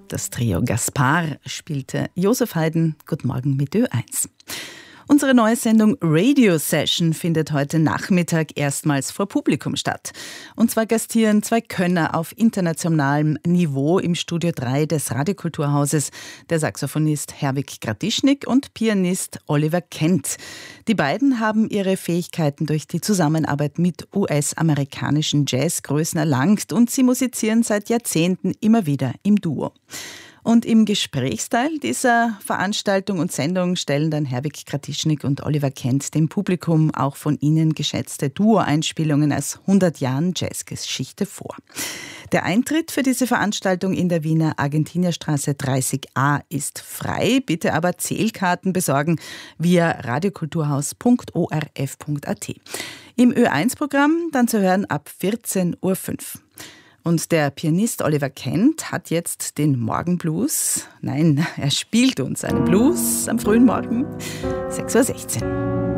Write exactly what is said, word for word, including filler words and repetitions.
Das Trio Gaspar spielte Josef Haydn. Guten Morgen mit Ö eins. Unsere neue Sendung Radio Session findet heute Nachmittag erstmals vor Publikum statt. Und zwar gastieren zwei Könner auf internationalem Niveau im Studio drei des Radiokulturhauses, der Saxophonist Herwig Gradischnik und Pianist Oliver Kent. Die beiden haben ihre Fähigkeiten durch die Zusammenarbeit mit U S-amerikanischen Jazzgrößen erlangt und sie musizieren seit Jahrzehnten immer wieder im Duo. Und im Gesprächsteil dieser Veranstaltung und Sendung stellen dann Herwig Gradischnik und Oliver Kent dem Publikum auch von ihnen geschätzte Duo-Einspielungen aus hundert Jahren Jazzgeschichte vor. Der Eintritt für diese Veranstaltung in der Wiener Argentinierstraße dreißig a ist frei. Bitte aber Zählkarten besorgen via radiokulturhaus punkt o r f punkt a t. Im Ö eins Programm dann zu hören ab vierzehn Uhr fünf. Und der Pianist Oliver Kent hat jetzt den Morgenblues. Nein, er spielt uns einen Blues am frühen Morgen, sechs Uhr sechzehn.